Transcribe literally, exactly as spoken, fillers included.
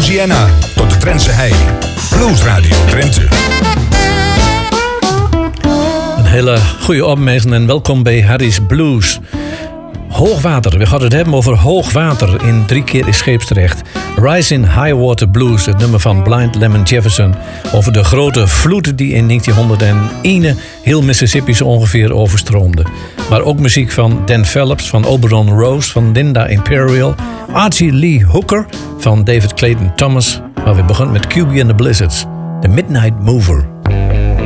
Louisiana tot de Drentse hei. Blues Radio Drenthe. Een hele goede opmerking en welkom bij Harry's Blues. Hoogwater, we gaan het hebben over hoogwater in Drie keer in Scheepsrecht. Rising High Water Blues, het nummer van Blind Lemon Jefferson. Over de grote vloed die in negentienhonderdéén heel Mississippi zo ongeveer overstroomde. Maar ook muziek van Dan Phelps, van Oberon Rose, van Linda Imperial. Archie Lee Hooker, van David Clayton Thomas. Maar we begonnen met Q B and the Blizzards, The Midnight Mover.